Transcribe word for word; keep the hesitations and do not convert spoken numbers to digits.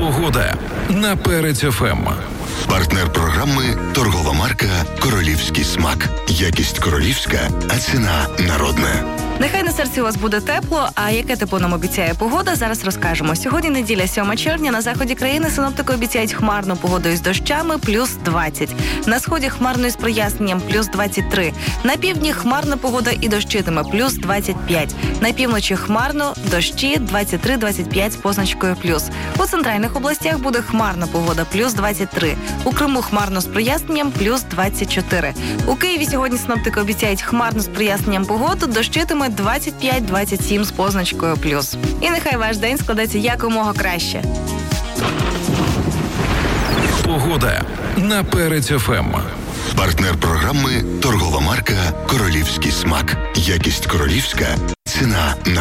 Погода на Перець еф ем. Партнер програми – торгова марка «Королівський смак». Якість королівська, а ціна народна. Нехай на серці у вас буде тепло, а яке тепло нам обіцяє погода, зараз розкажемо. Сьогодні неділя, сьоме червня, на заході країни синоптики обіцяють хмарну погоду із дощами, плюс двадцять. На сході хмарно із проясненням, плюс двадцять три. На півдні хмарна погода і дощитиме, плюс двадцять п'ять. На півночі хмарно, дощі, двадцять три двадцять п'ять з позначкою плюс. У центральних областях буде хмарна погода, плюс двадцять три. У Криму хмарно з проясненням, плюс двадцять чотири. У Києві сьогодні синоптики обіцяють хмарно з проясненням погоду, дощитиме двадцять п'ять двадцять сім з позначкою плюс. І нехай ваш день складеться якомога краще. Погода на Перець еф ем. Партнер програми – торгова марка «Королівський смак». Якість королівська, ціна на